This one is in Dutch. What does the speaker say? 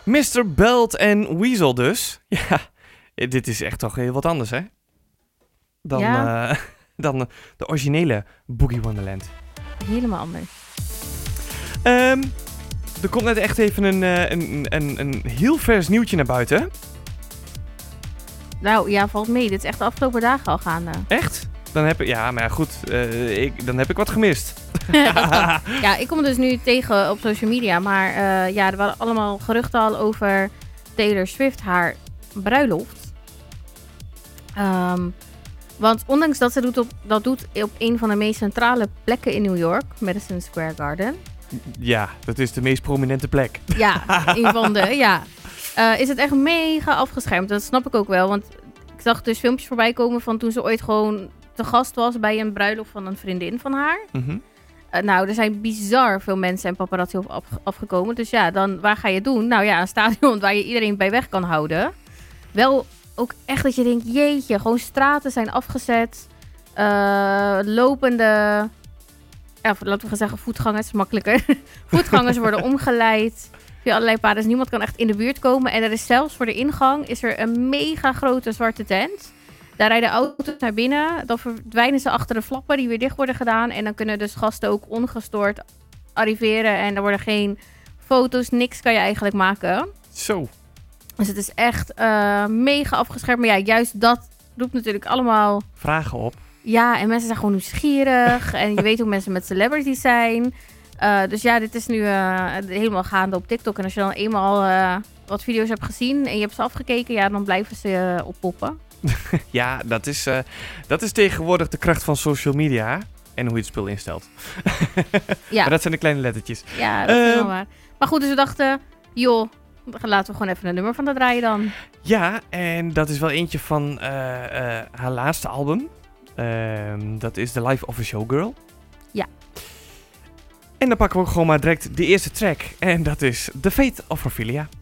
Mr. Belt en Weasel dus. Ja, dit is echt toch heel wat anders, hè? Dan de originele Boogie Wonderland. Helemaal anders. Er komt net echt even een heel vers nieuwtje naar buiten. Nou ja, valt mee. Dit is echt de afgelopen dagen al gaande. Echt? Dan heb ik... Ja, maar ja, goed. Dan heb ik wat gemist. Ja, ik kom dus nu tegen op social media. Maar er waren allemaal geruchten al over Taylor Swift, haar bruiloft. Want ondanks dat ze dat doet op een van de meest centrale plekken in New York, Madison Square Garden. Ja, dat is de meest prominente plek. Ja, een van de, ja. Is het echt mega afgeschermd. Dat snap ik ook wel, want ik zag dus filmpjes voorbij komen van toen ze ooit gewoon te gast was bij een bruiloft van een vriendin van haar. Mm-hmm. Er zijn bizar veel mensen en paparazzi op afgekomen. Dus ja, dan waar ga je het doen? Nou ja, een stadion waar je iedereen bij weg kan houden. Wel ook echt dat je denkt, jeetje, gewoon straten zijn afgezet. Lopende, ja, laten we gaan zeggen voetgangers, makkelijker. Voetgangers worden omgeleid via allerlei paden. Dus niemand kan echt in de buurt komen. En er is zelfs voor de ingang is er een mega grote zwarte tent. Daar rijden auto's naar binnen. Dan verdwijnen ze achter de flappen die weer dicht worden gedaan. En dan kunnen dus gasten ook ongestoord arriveren. En er worden geen foto's, niks kan je eigenlijk maken. Zo. Dus het is echt mega afgeschermd. Maar ja, juist dat roept natuurlijk allemaal vragen op. Ja, en mensen zijn gewoon nieuwsgierig. En je weet hoe mensen met celebrities zijn. Dus ja, dit is nu helemaal gaande op TikTok. En als je dan eenmaal wat video's hebt gezien en je hebt ze afgekeken, ja, dan blijven ze oppoppen. Ja, dat is tegenwoordig de kracht van social media. En hoe je het spul instelt. Ja. Maar dat zijn de kleine lettertjes. Ja, dat is helemaal waar. Maar goed, dus we dachten, joh, laten we gewoon even een nummer van dat draaien dan. Ja, en dat is wel eentje van haar laatste album. Dat is The Life of a Showgirl. Ja. En dan pakken we ook gewoon maar direct de eerste track. En dat is The Fate of Ophelia.